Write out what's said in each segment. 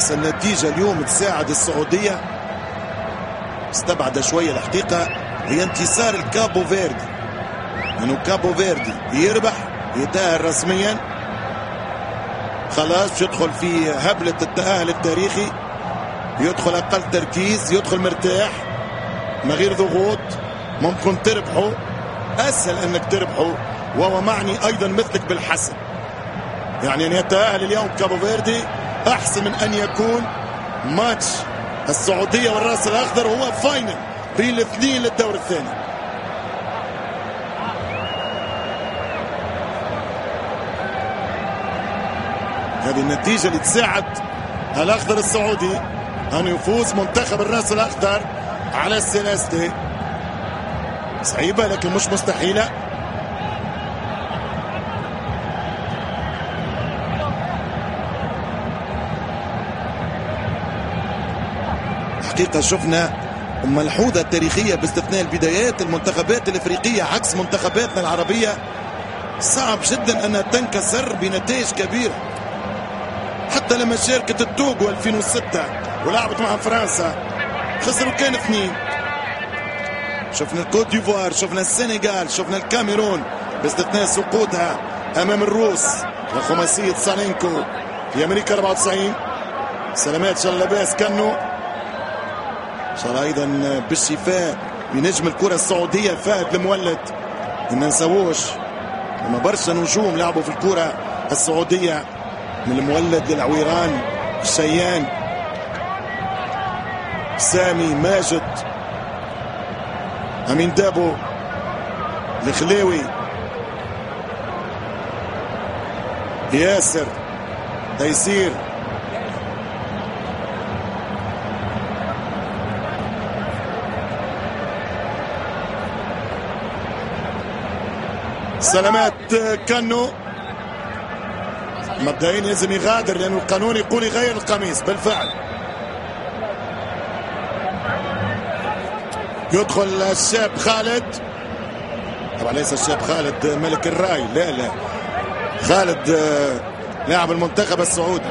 أحسن نتيجة اليوم تساعد السعودية استبعد شوية الحقيقة هي انتصار الكابو فيردي، لأنه كابو فيردي يربح يتأهل رسميا، خلاص باش يدخل في هبلة التأهل التاريخي، يدخل أقل تركيز، يدخل مرتاح من غير ضغوط، ممكن تربحوا، أسهل أنك تربحوا، وهو معني أيضا مثلك بالحسن. يعني أن يتأهل اليوم كابو فيردي أحسن من أن يكون ماتش السعودية والرأس الأخضر هو فاينل بين الاثنين للدور الثاني. هذه النتيجة اللي تساعد الأخضر السعودي أن يفوز منتخب الرأس الأخضر على السيليستي. صعيبة لكن مش مستحيلة. حقيقة شفنا ملحوظة تاريخية باستثناء البدايات، المنتخبات الافريقية عكس منتخباتنا العربية صعب جدا انها تنكسر بنتائج كبيرة. حتى لما شاركت التوغو 2006 ولعبت مع فرنسا خسروا كان 2. شفنا الكوت ديفوار، شفنا السنغال، شفنا الكاميرون باستثناء سقوطها امام الروس وخماسية سالينكو في امريكا 94. سلامات ان شاء الله لاباس كانو ان شاء الله ايضا بالشفاء بنجم الكرة السعودية فهد المولد. ما نسووش لما برشا نجوم لعبوا في الكرة السعودية، من المولد للعويران، الشيان، سامي، ماجد، امين دابو، الخلاوي، ياسر، تيسير، سلامات كانو. مبدئيا لازم يغادر لأنه القانون يقول يغير القميص. بالفعل يدخل الشاب خالد، طبعا ليس الشاب خالد ملك الراي، لا خالد لاعب المنتخب السعودي.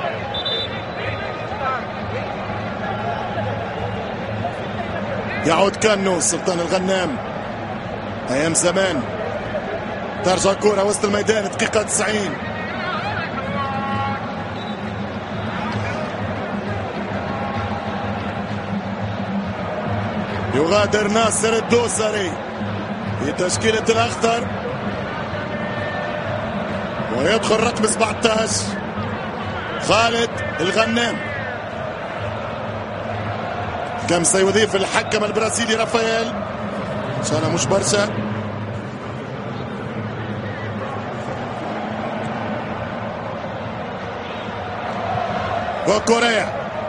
يعود كانو سلطان الغنام ايام زمان. ترجع كرة وسط الميدان دقيقة 90. يغادر ناصر الدوسري في تشكيلة الأخضر ويدخل رقم 17 خالد الغنام. كم سيضيف الحكم البرازيلي رافائيل؟ إن شاء الله مش برشا. وكوريا،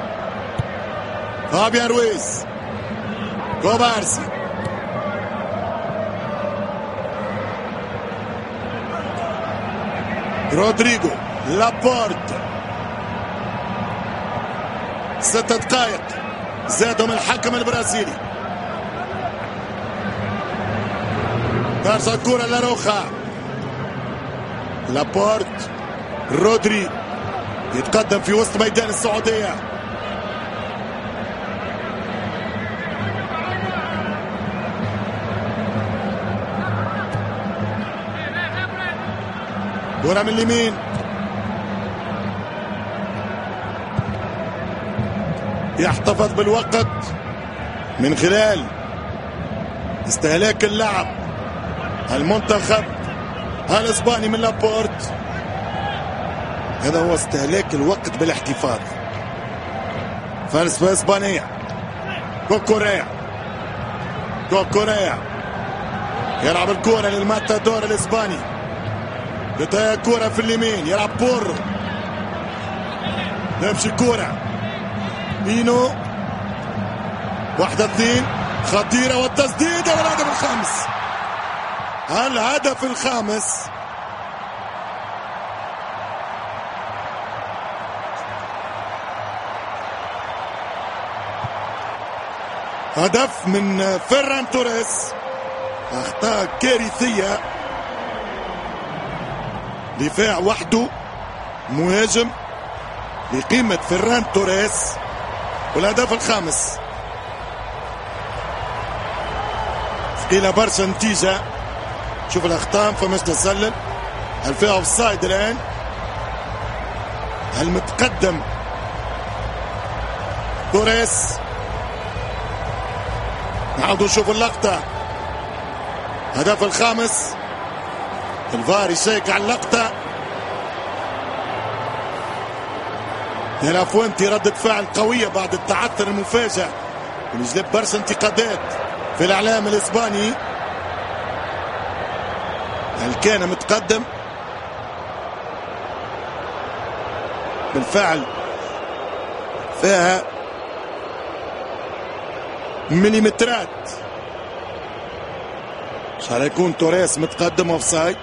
فابيان رويز، كوبارسي، رودريجو، لابورت. 6 دقائق زادهم الحكم البرازيلي. ترجع الكرة لاروخا، لابورت، رودري يتقدم في وسط ميدان السعودية. كرة من اليمين، يحتفظ بالوقت من خلال استهلاك اللعب المنتخب الاسباني من لابورت. هذا هو استهلاك الوقت بالاحتفاظ. فلسفة اسبانية. كوكوريا يلعب الكرة للماتادور الاسباني، بتاع كرة في اليمين، يلعب بورو، يمشي كرة بينو، 1-2 خطيرة والتسديدة والهدف الخامس. الهدف الخامس هدف من فيران توريس. اخطاء كارثية، دفاع وحده، مهاجم لقيمة فيران توريس والهدف الخامس. ثقيلة برشا نتيجة. شوف الأخطاء فماش تسلل. هل فيها أوفسايد الآن؟ هل متقدم توريس؟ نعاودوا نشوف اللقطة. هدف الخامس. الفار يشيك على اللقطة. لافوينتي ردة فعل قوية بعد التعثر المفاجئ واللي جلب برشا انتقادات في الإعلام الإسباني. هل كان متقدم؟ بالفعل فيها مليمترات. شعر يكون توريس متقدم اوفسايد.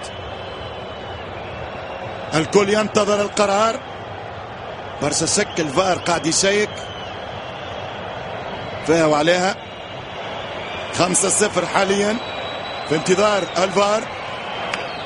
الكل ينتظر القرار. برشا شك الفار قاعد يشيك فيها وعليها. 5-0 حاليا في انتظار الفار.